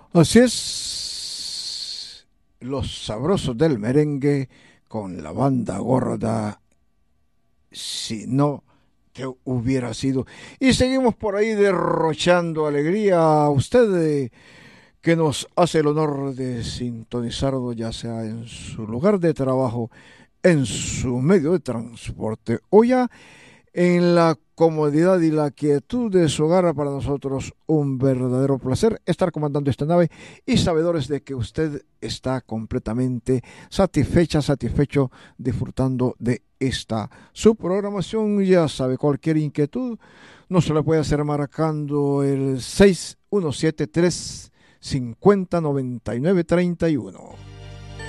Así es, los sabrosos del merengue con la banda gorda, si no te hubiera sido. Y seguimos por ahí derrochando alegría a usted que nos hace el honor de sintonizarlo, ya sea en su lugar de trabajo, en su medio de transporte o ya en la comodidad y la quietud de su hogar. Para nosotros un verdadero placer estar comandando esta nave y sabedores de que usted está completamente satisfecho disfrutando de esta su programación. Ya sabe, cualquier inquietud no se le puede hacer marcando el 6173 50 99 31.